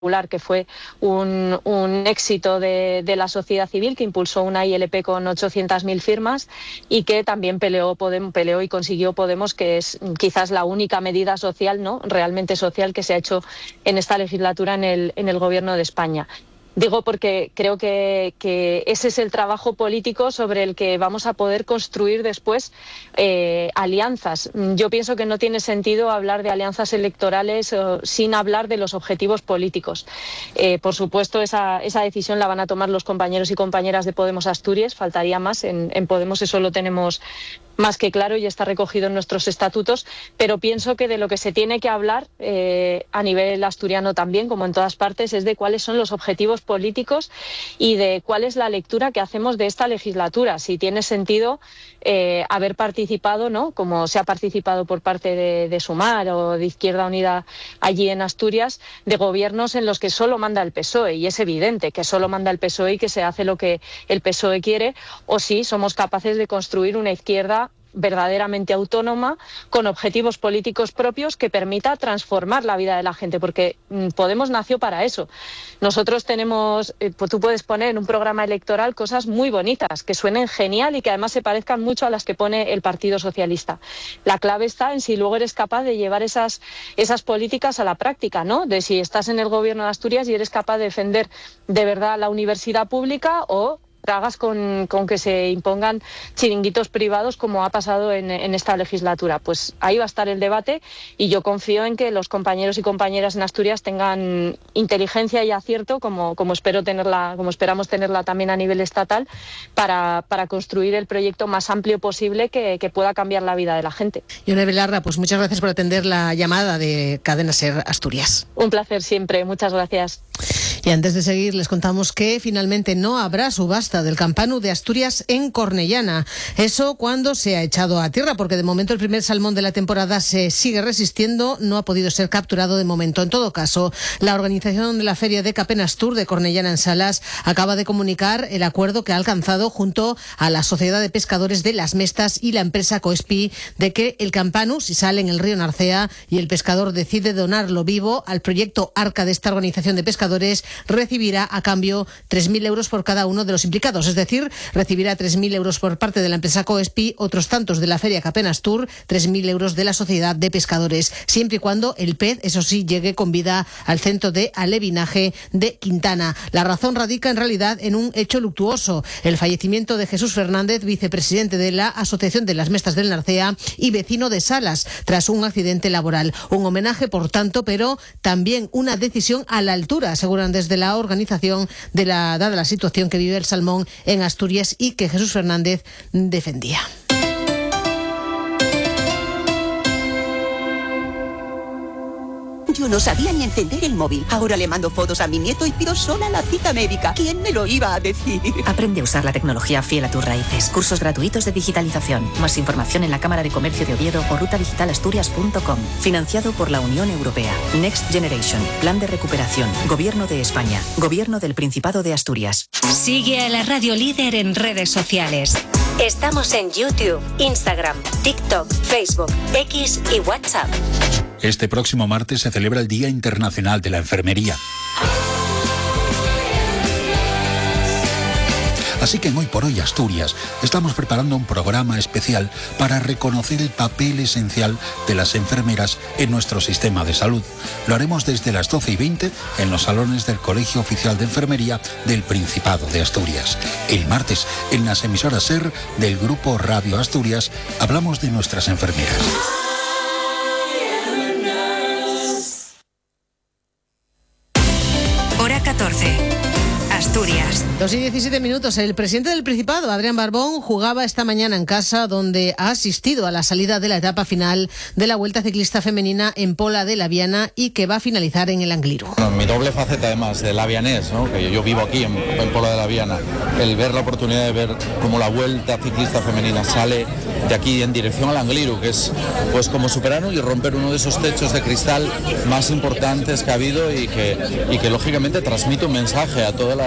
que fue un éxito de la sociedad civil, que impulsó una ILP con 800.000 firmas y que también peleó y consiguió Podemos, que es quizás la única medida social, ¿no?, realmente social, que se ha hecho en esta legislatura en el Gobierno de España. Digo porque creo que ese es el trabajo político sobre el que vamos a poder construir después alianzas. Yo pienso que no tiene sentido hablar de alianzas electorales sin hablar de los objetivos políticos. Por supuesto, esa decisión la van a tomar los compañeros y compañeras de Podemos Asturias, faltaría más. En Podemos eso lo tenemos más que claro y está recogido en nuestros estatutos, pero pienso que de lo que se tiene que hablar a nivel asturiano también, como en todas partes, es de cuáles son los objetivos políticos y de cuál es la lectura que hacemos de esta legislatura. Si tiene sentido haber participado, ¿no?, como se ha participado por parte de Sumar o de Izquierda Unida allí en Asturias, de gobiernos en los que solo manda el PSOE, y es evidente que solo manda el PSOE y que se hace lo que el PSOE quiere, o si somos capaces de construir una izquierda verdaderamente autónoma, con objetivos políticos propios, que permita transformar la vida de la gente, porque Podemos nació para eso. Nosotros tenemos, pues tú puedes poner en un programa electoral cosas muy bonitas, que suenen genial y que además se parezcan mucho a las que pone el Partido Socialista. La clave está en si luego eres capaz de llevar esas políticas a la práctica, ¿no? De si estás en el Gobierno de Asturias y eres capaz de defender de verdad la universidad pública, o tragas con que se impongan chiringuitos privados, como ha pasado en esta legislatura. Pues ahí va a estar el debate, y yo confío en que los compañeros y compañeras en Asturias tengan inteligencia y acierto, como esperamos tenerla también a nivel estatal, para construir el proyecto más amplio posible que pueda cambiar la vida de la gente. Ione Belarra, pues muchas gracias por atender la llamada de Cadena SER Asturias. Un placer siempre, muchas gracias. Y antes de seguir, les contamos que finalmente no habrá subasta del Campanu de Asturias en Cornellana. Eso cuando se ha echado a tierra, porque de momento el primer salmón de la temporada se sigue resistiendo, no ha podido ser capturado de momento. En todo caso, la organización de la Feria de Capenastur de Cornellana en Salas acaba de comunicar el acuerdo que ha alcanzado junto a la Sociedad de Pescadores de Las Mestas y la empresa Coespi, de que el Campanu, si sale en el río Narcea y el pescador decide donarlo vivo al proyecto Arca de esta organización de pescadores, recibirá a cambio 3.000 euros por cada uno de los implicados. Es decir, recibirá 3.000 euros por parte de la empresa Coespi, otros tantos de la Feria Capenastur, 3.000 euros de la Sociedad de Pescadores, siempre y cuando el pez, eso sí, llegue con vida al centro de alevinaje de Quintana. La razón radica en realidad en un hecho luctuoso: el fallecimiento de Jesús Fernández, vicepresidente de la Asociación de las Mestas del Narcea y vecino de Salas, tras un accidente laboral. Un homenaje, por tanto, pero también una decisión a la altura, aseguran desde la organización, dada la situación que vive el salmón en Asturias y que Jesús Fernández defendía. Yo no sabía ni encender el móvil. Ahora le mando fotos a mi nieto y pido sola la cita médica. ¿Quién me lo iba a decir? Aprende a usar la tecnología fiel a tus raíces. Cursos gratuitos de digitalización. Más información en la Cámara de Comercio de Oviedo o rutadigitalasturias.com. Financiado por la Unión Europea. Next Generation. Plan de recuperación. Gobierno de España. Gobierno del Principado de Asturias. Sigue a la Radio Líder en redes sociales. Estamos en YouTube, Instagram, TikTok, Facebook, X y WhatsApp. Este próximo martes se celebra el Día Internacional de la Enfermería. Así que en Hoy por Hoy Asturias estamos preparando un programa especial para reconocer el papel esencial de las enfermeras en nuestro sistema de salud. Lo haremos desde las 12:20 en los salones del Colegio Oficial de Enfermería del Principado de Asturias. El martes, en las emisoras SER del Grupo Radio Asturias, hablamos de nuestras enfermeras. Hora 14. Asturias. 2:17. El presidente del Principado, Adrián Barbón, jugaba esta mañana en casa, donde ha asistido a la salida de la etapa final de la Vuelta Ciclista Femenina en Pola de Laviana y que va a finalizar en el Angliru. Bueno, mi doble faceta, además, del avianés, ¿no?, que yo vivo aquí en Pola de Laviana, el ver la oportunidad de ver cómo la Vuelta Ciclista Femenina sale de aquí en dirección al Angliru, que es pues como superar y romper uno de esos techos de cristal más importantes que ha habido y que lógicamente transmite un mensaje a todas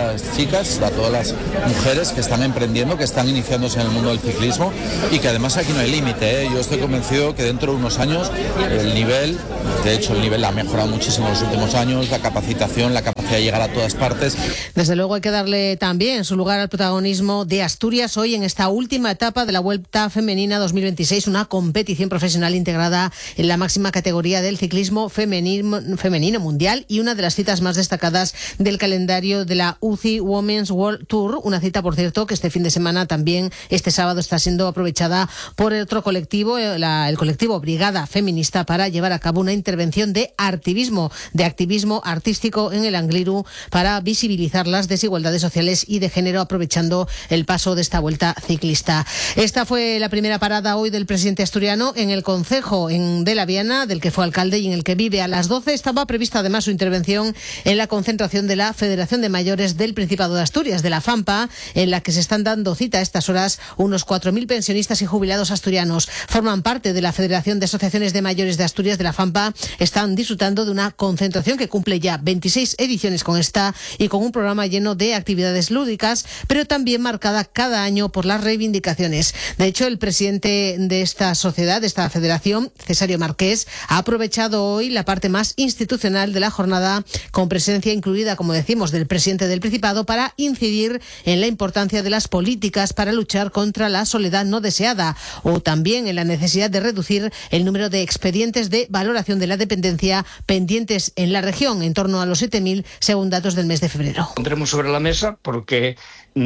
las chicas, a todas las mujeres que están emprendiendo, que están iniciándose en el mundo del ciclismo y que además aquí no hay límite, ¿eh? Yo estoy convencido que dentro de unos años el nivel ha mejorado muchísimo en los últimos años, la capacitación, la capacidad de llegar a todas partes. Desde luego hay que darle también su lugar al protagonismo de Asturias hoy en esta última etapa de la Vuelta Femenina 2026, una competición profesional integrada en la máxima categoría del ciclismo femenino mundial y una de las citas más destacadas del calendario de la UCI Women's World Tour, una cita, por cierto, que este fin de semana también, este sábado, está siendo aprovechada por otro colectivo, el colectivo Brigada Feminista, para llevar a cabo una intervención de activismo artístico en el Angliru para visibilizar las desigualdades sociales y de género, aprovechando el paso de esta vuelta ciclista. Esta fue la primera parada hoy del presidente asturiano en el concejo de La Viana, del que fue alcalde y en el que vive. A las 12 estaba prevista además su intervención en la concentración de la Federación de Mayores del Principado de Asturias, de la FAMPA, en la que se están dando cita a estas horas unos 4.000 pensionistas y jubilados asturianos. Forman parte de la Federación de Asociaciones de Mayores de Asturias, de la FAMPA. Están disfrutando de una concentración que cumple ya 26 ediciones con esta y con un programa lleno de actividades lúdicas, pero también marcada cada año por las reivindicaciones. De hecho, el presidente de esta sociedad, de esta federación, Cesario Marqués, ha aprovechado hoy la parte más institucional de la jornada, con presencia incluida, como decimos, del presidente del Principado, para incidir en la importancia de las políticas para luchar contra la soledad no deseada, o también en la necesidad de reducir el número de expedientes de valoración de la dependencia pendientes en la región, en torno a los 7.000, según datos del mes de febrero. Pondremos sobre la mesa porque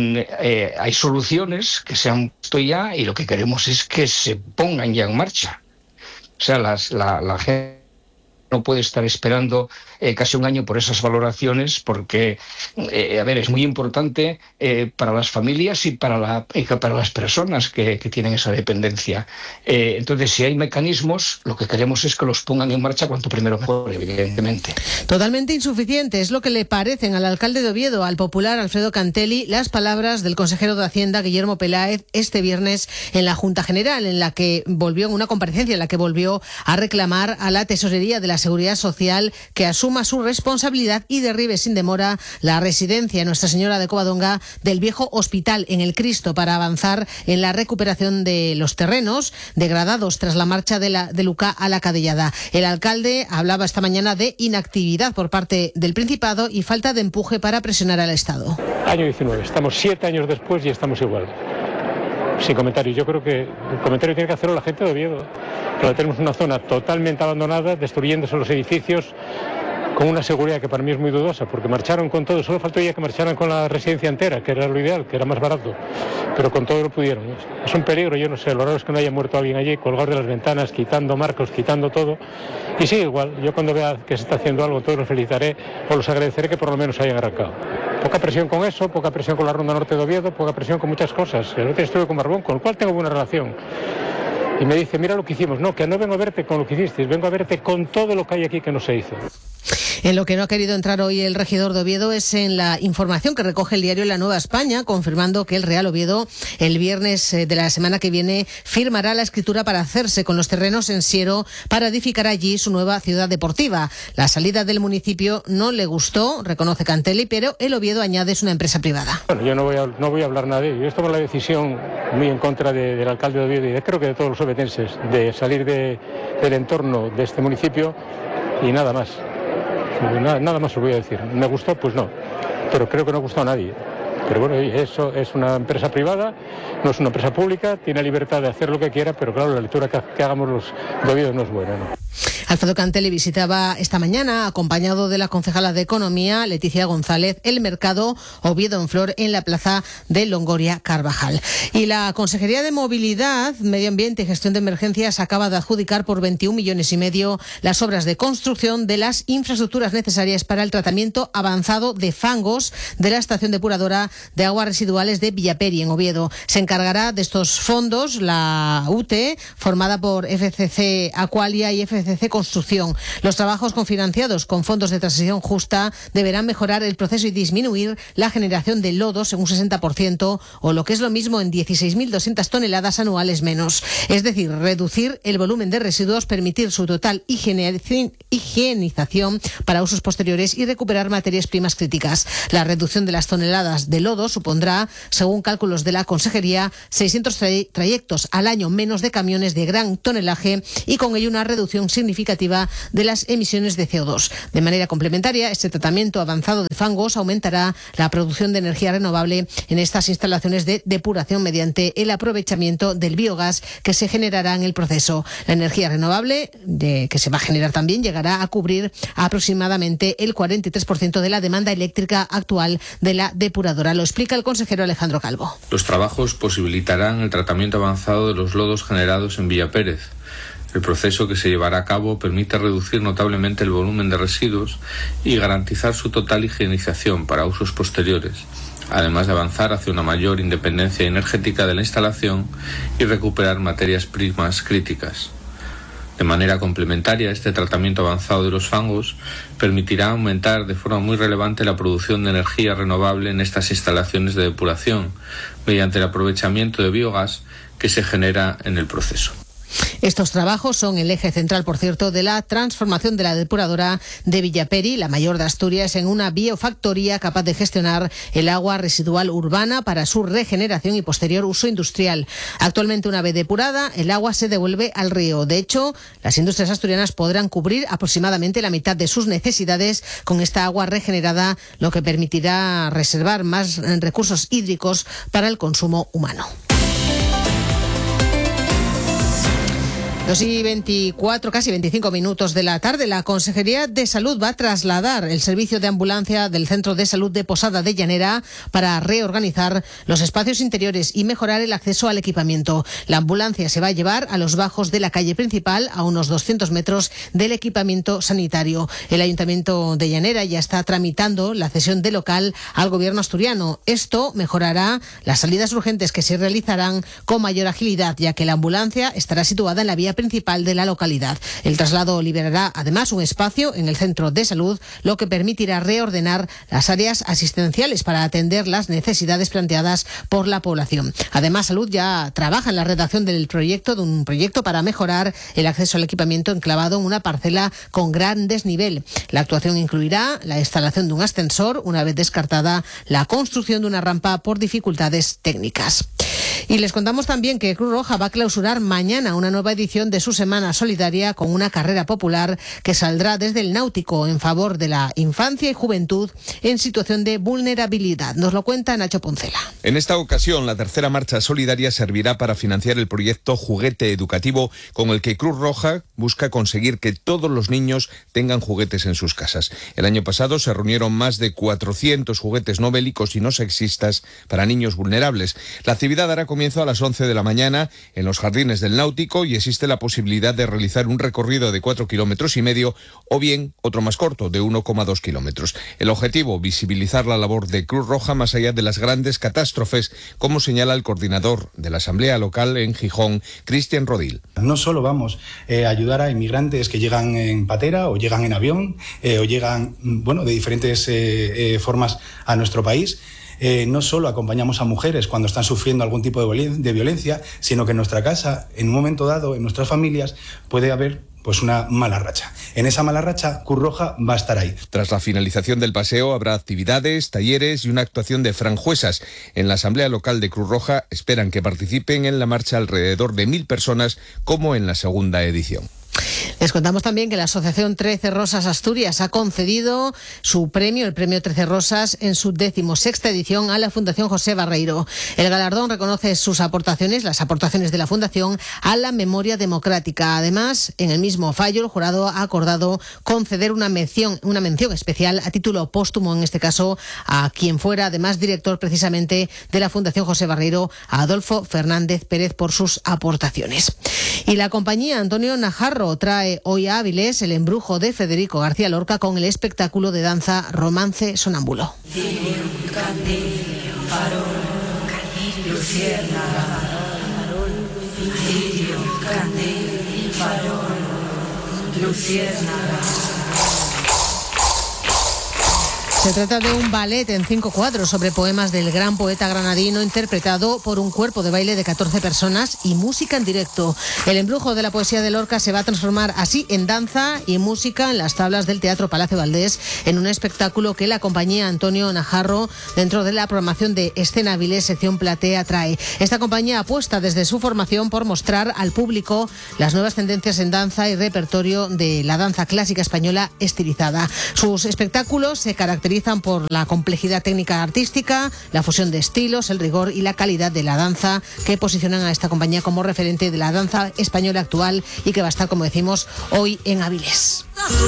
hay soluciones que se han puesto ya y lo que queremos es que se pongan ya en marcha. O sea, la gente no puede estar esperando casi un año por esas valoraciones porque, es muy importante para las familias y para las personas que tienen esa dependencia. Entonces, si hay mecanismos, lo que queremos es que los pongan en marcha cuanto primero mejor, evidentemente. Totalmente insuficiente es lo que le parecen al alcalde de Oviedo, al popular Alfredo Cantelli, las palabras del consejero de Hacienda, Guillermo Peláez, este viernes en la Junta General, en una comparecencia en la que volvió a reclamar a la Tesorería de la Seguridad Social que asuma su responsabilidad y derribe sin demora la residencia Nuestra Señora de Covadonga del viejo hospital en el Cristo, para avanzar en la recuperación de los terrenos degradados tras la marcha de Luca a la Cadellada. El alcalde hablaba esta mañana de inactividad por parte del Principado y falta de empuje para presionar al Estado. Año 19, estamos 7 años después y estamos igual. Sin comentarios. Yo creo que el comentario tiene que hacerlo la gente de Oviedo. Pero tenemos una zona totalmente abandonada, destruyéndose los edificios, con una seguridad que para mí es muy dudosa, porque marcharon con todo. Solo faltó ya que marcharan con la residencia entera, que era lo ideal, que era más barato, pero con todo lo pudieron. Es un peligro, yo no sé, lo raro es que no haya muerto alguien allí, colgado de las ventanas, quitando marcos, quitando todo. Y sí, igual, yo cuando vea que se está haciendo algo, todos los felicitaré o los agradeceré que por lo menos hayan arrancado. Poca presión con eso, poca presión con la Ronda Norte de Oviedo, poca presión con muchas cosas. El otro día estuve con Barbón, con el cual tengo buena relación. Y me dice, mira lo que hicimos. No, que no vengo a verte con lo que hicisteis, vengo a verte con todo lo que hay aquí que no se hizo. En lo que no ha querido entrar hoy el regidor de Oviedo es en la información que recoge el diario La Nueva España, confirmando que el Real Oviedo el viernes de la semana que viene firmará la escritura para hacerse con los terrenos en Siero para edificar allí su nueva ciudad deportiva. La salida del municipio no le gustó, reconoce Cantelli, pero el Oviedo añade es una empresa privada. Bueno, yo no voy a hablar nada de ello. Yo tomo la decisión muy en contra del alcalde de Oviedo y creo que de todos los ovetenses, de salir del entorno de este municipio y nada más. Nada más os voy a decir. ¿Me gustó? Pues no. Pero creo que no gustó a nadie. Pero bueno, eso es una empresa privada, no es una empresa pública, tiene libertad de hacer lo que quiera, pero claro, la lectura que hagamos los de Oviedo no es buena, ¿no? Alfredo Cantelli visitaba esta mañana, acompañado de la concejala de Economía, Leticia González, el mercado Oviedo en Flor en la plaza de Longoria Carvajal. Y la Consejería de Movilidad, Medio Ambiente y Gestión de Emergencias acaba de adjudicar por 21,5 millones las obras de construcción de las infraestructuras necesarias para el tratamiento avanzado de fangos de la estación depuradora de aguas residuales de Villaperi, en Oviedo. Se encargará de estos fondos la UTE, formada por FCC Aqualia y FCC construcción. Los trabajos cofinanciados con fondos de transición justa deberán mejorar el proceso y disminuir la generación de lodos en un 60% o lo que es lo mismo en 16.200 toneladas anuales menos. Es decir, reducir el volumen de residuos, permitir su total higienización para usos posteriores y recuperar materias primas críticas. La reducción de las toneladas de lodo supondrá, según cálculos de la Consejería, 600 trayectos al año menos de camiones de gran tonelaje y con ello una reducción significativa de las emisiones de CO2. De manera complementaria, este tratamiento avanzado de fangos aumentará la producción de energía renovable en estas instalaciones de depuración mediante el aprovechamiento del biogás que se generará en el proceso. La energía renovable que se va a generar también llegará a cubrir aproximadamente el 43% de la demanda eléctrica actual de la depuradora. Lo explica el consejero Alejandro Calvo. Los trabajos posibilitarán el tratamiento avanzado de los lodos generados en Villa Pérez. El proceso que se llevará a cabo permite reducir notablemente el volumen de residuos y garantizar su total higienización para usos posteriores, además de avanzar hacia una mayor independencia energética de la instalación y recuperar materias primas críticas. De manera complementaria, este tratamiento avanzado de los fangos permitirá aumentar de forma muy relevante la producción de energía renovable en estas instalaciones de depuración, mediante el aprovechamiento de biogás que se genera en el proceso. Estos trabajos son el eje central, por cierto, de la transformación de la depuradora de Villaperi, la mayor de Asturias, en una biofactoría capaz de gestionar el agua residual urbana para su regeneración y posterior uso industrial. Actualmente, una vez depurada, el agua se devuelve al río. De hecho, las industrias asturianas podrán cubrir aproximadamente la mitad de sus necesidades con esta agua regenerada, lo que permitirá reservar más recursos hídricos para el consumo humano. 2:24, casi 25 minutos de la tarde, la Consejería de Salud va a trasladar el servicio de ambulancia del Centro de Salud de Posada de Llanera para reorganizar los espacios interiores y mejorar el acceso al equipamiento. La ambulancia se va a llevar a los bajos de la calle principal, a unos 200 metros del equipamiento sanitario. El Ayuntamiento de Llanera ya está tramitando la cesión de local al Gobierno asturiano. Esto mejorará las salidas urgentes que se realizarán con mayor agilidad, ya que la ambulancia estará situada en la vía principal de la localidad. El traslado liberará además un espacio en el centro de salud, lo que permitirá reordenar las áreas asistenciales para atender las necesidades planteadas por la población. Además, Salud ya trabaja en la redacción de un proyecto para mejorar el acceso al equipamiento enclavado en una parcela con gran desnivel. La actuación incluirá la instalación de un ascensor, una vez descartada la construcción de una rampa por dificultades técnicas. Y les contamos también que Cruz Roja va a clausurar mañana una nueva edición de su Semana Solidaria con una carrera popular que saldrá desde el Náutico en favor de la infancia y juventud en situación de vulnerabilidad. Nos lo cuenta Nacho Poncela. En esta ocasión, la tercera marcha solidaria servirá para financiar el proyecto Juguete Educativo, con el que Cruz Roja busca conseguir que todos los niños tengan juguetes en sus casas. El año pasado se reunieron más de 400 juguetes no bélicos y no sexistas para niños vulnerables. La actividad dará comienzo a las 11 de la mañana en los jardines del Náutico y existe la posibilidad de realizar un recorrido de 4,5 kilómetros o bien otro más corto de 1,2 kilómetros. El objetivo, visibilizar la labor de Cruz Roja más allá de las grandes catástrofes, como señala el coordinador de la Asamblea Local en Gijón, Cristian Rodil. No solo vamos a ayudar a inmigrantes que llegan en patera o llegan en avión o llegan de diferentes formas a nuestro país. No solo acompañamos a mujeres cuando están sufriendo algún tipo de violencia, sino que en nuestra casa, en un momento dado, en nuestras familias, puede haber una mala racha. En esa mala racha, Cruz Roja va a estar ahí. Tras la finalización del paseo habrá actividades, talleres y una actuación de franjuesas. En la Asamblea Local de Cruz Roja esperan que participen en la marcha alrededor de 1.000 personas, como en la segunda edición. Les contamos también que la Asociación 13 Rosas Asturias ha concedido su premio, el premio 13 Rosas, en su 16ª edición a la Fundación José Barreiro. El galardón reconoce sus aportaciones, las aportaciones de la Fundación, a la memoria democrática. Además, en el mismo fallo, el jurado ha acordado conceder una mención especial a título póstumo, en este caso, a quien fuera además director precisamente de la Fundación José Barreiro, a Adolfo Fernández Pérez, por sus aportaciones. Y la compañía Antonio Najarro trae hoy a Áviles el embrujo de Federico García Lorca con el espectáculo de danza Romance Sonámbulo. Se trata de un ballet en 5 cuadros sobre poemas del gran poeta granadino, interpretado por un cuerpo de baile de 14 personas y música en directo. El embrujo de la poesía de Lorca se va a transformar así en danza y música en las tablas del Teatro Palacio Valdés, en un espectáculo que la compañía Antonio Najarro, dentro de la programación de Escena Avilés sección Platea, trae. Esta compañía apuesta desde su formación por mostrar al público las nuevas tendencias en danza y repertorio de la danza clásica española estilizada. Sus espectáculos se caracterizan por la complejidad técnica artística, la fusión de estilos, el rigor y la calidad de la danza, que posicionan a esta compañía como referente de la danza española actual y que va a estar, como decimos, hoy en Avilés.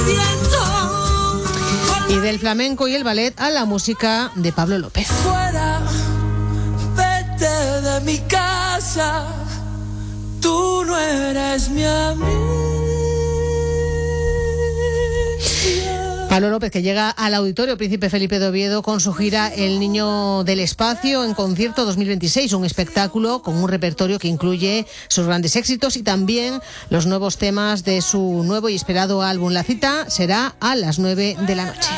Y del flamenco y el ballet a la música de Pablo López. Fuera, vete de mi casa, tú no eres mi amigo. Pablo López, que llega al Auditorio Príncipe Felipe de Oviedo con su gira El Niño del Espacio en concierto 2026, un espectáculo con un repertorio que incluye sus grandes éxitos y también los nuevos temas de su nuevo y esperado álbum. La cita será a las 9 de la noche.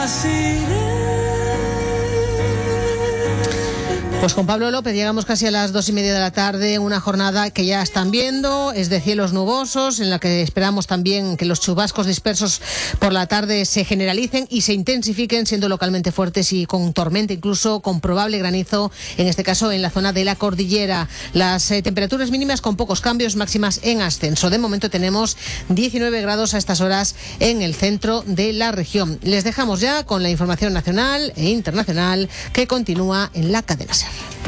Pues con Pablo López llegamos casi a las 2:30 de la tarde, una jornada que ya están viendo, es de cielos nubosos, en la que esperamos también que los chubascos dispersos por la tarde se generalicen y se intensifiquen, siendo localmente fuertes y con tormenta, incluso con probable granizo, en este caso en la zona de la cordillera. Las temperaturas mínimas con pocos cambios, máximas en ascenso. De momento tenemos 19 grados a estas horas en el centro de la región. Les dejamos ya con la información nacional e internacional que continúa en la cadena SER.